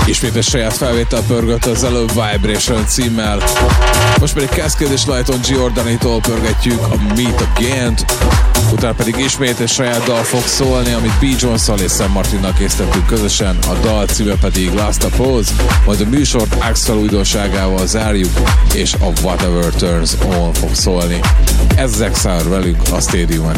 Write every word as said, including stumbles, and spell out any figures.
Ismét egy saját felvétel pörgött az előbb Vibration címmel. Most pedig Cascade és Lighton Giordani-tól pörgetjük a Meet Again-t. Utána pedig ismét egy saját dal fog szólni, amit B. Jones-szal és Sam Martinnal készítettünk közösen. A dal címe pedig Last Pose, majd a műsort Axel újdonságával zárjuk, és a Whatever Turns On fog szólni. Ez az Exile velünk a Stadium